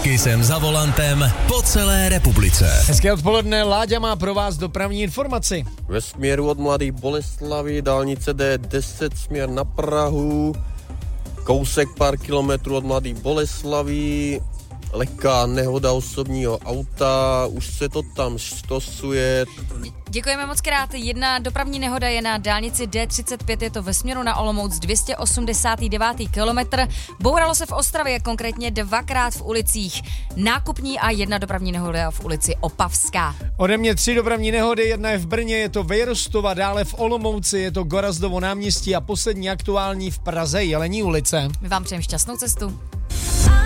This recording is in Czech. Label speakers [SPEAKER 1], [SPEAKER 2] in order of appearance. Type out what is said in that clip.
[SPEAKER 1] Kisem za volantem po celé republice.
[SPEAKER 2] Hezké odpoledne, Láďa má pro vás dopravní informaci.
[SPEAKER 3] Ve směru od Mladé Boleslavi, dálnice D10 směr na Prahu, kousek pár kilometrů od Mladé Boleslavi, lehká nehoda osobního auta, už se to tam štosuje.
[SPEAKER 4] Děkujeme moc krát. Jedna dopravní nehoda je na dálnici D35, je to ve směru na Olomouc 289. kilometr. Bouralo se v Ostravě, konkrétně dvakrát v ulicích Nákupní a jedna dopravní nehoda v ulici Opavská.
[SPEAKER 2] Ode mě 3 dopravní nehody, jedna je v Brně, je to Vejrostova, dále v Olomouci, je to Gorazdovo náměstí a poslední aktuální v Praze Jelení ulice.
[SPEAKER 4] My vám přejeme šťastnou cestu.